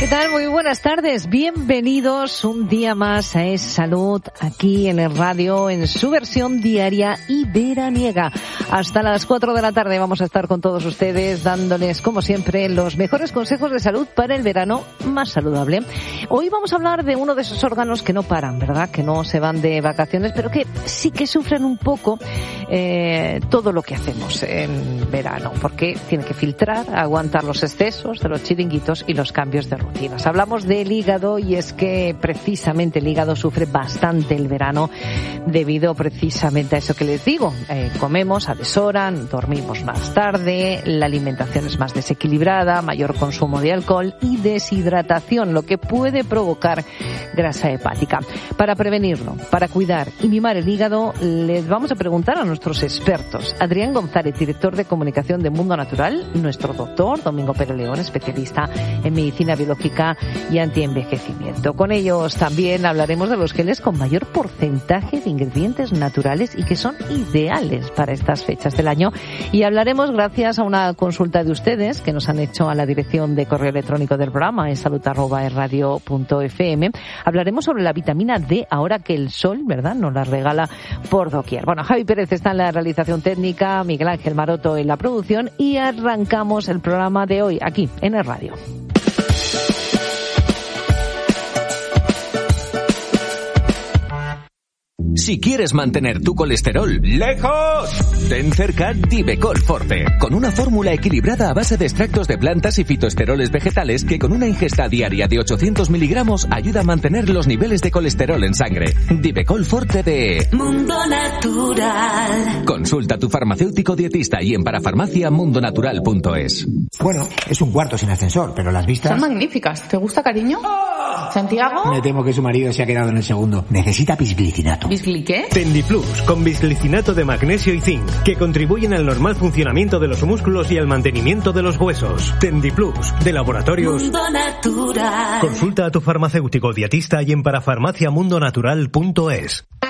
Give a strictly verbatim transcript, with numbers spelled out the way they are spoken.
¿Qué tal? Muy buenas tardes. Bienvenidos un día más a Es Salud, aquí en el radio, en su versión diaria y veraniega. Hasta las cuatro de la tarde vamos a estar con todos ustedes, dándoles, como siempre, los mejores consejos de salud para el verano más saludable. Hoy vamos a hablar de uno de esos órganos que no paran, ¿verdad? Que no se van de vacaciones, pero que sí que sufren un poco eh, todo lo que hacemos en verano, porque tiene que filtrar, aguantar los excesos de los chiringuitos y los cambios de rutina. Hablamos del hígado y es que precisamente el hígado sufre bastante el verano debido precisamente a eso que les digo. Eh, comemos a deshora, dormimos más tarde, la alimentación es más desequilibrada, mayor consumo de alcohol y deshidratación, lo que puede provocar grasa hepática. Para prevenirlo, para cuidar y mimar el hígado, les vamos a preguntar a nuestros expertos. Adrián González, director de comunicación de Mundo Natural, nuestro doctor Domingo Pérez León, especialista en medicina biológica y antienvejecimiento. Con ellos también hablaremos de los geles con mayor porcentaje de ingredientes naturales y que son ideales para estas fechas del año. Y hablaremos, gracias a una consulta de ustedes que nos han hecho a la dirección de correo electrónico del programa, en salud arroba es radio punto efe eme, hablaremos sobre la vitamina D, ahora que el sol, ¿verdad?, nos la regala por doquier. Bueno, Javi Pérez está en la realización técnica, Miguel Ángel Maroto en la producción y arrancamos el programa de hoy aquí en el radio. Si quieres mantener tu colesterol lejos, ten cerca Divecol Forte, con una fórmula equilibrada a base de extractos de plantas y fitoesteroles vegetales que con una ingesta diaria de ochocientos miligramos ayuda a mantener los niveles de colesterol en sangre. Divecol Forte de Mundo Natural. Consulta a tu farmacéutico dietista y en parafarmacia mundo natural punto es. Bueno, es un cuarto sin ascensor, pero las vistas... Son magníficas. ¿Te gusta, cariño? ¡Oh! ¿Santiago? Me temo que su marido se ha quedado en el segundo. Necesita bisglicinato. ¿Bisgliqué? Tendiplus, con bisglicinato de magnesio y zinc, que contribuyen al normal funcionamiento de los músculos y al mantenimiento de los huesos. Tendiplus, de Laboratorios Mundo Natural. Consulta a tu farmacéutico dietista y en parafarmacia mundo natural punto es.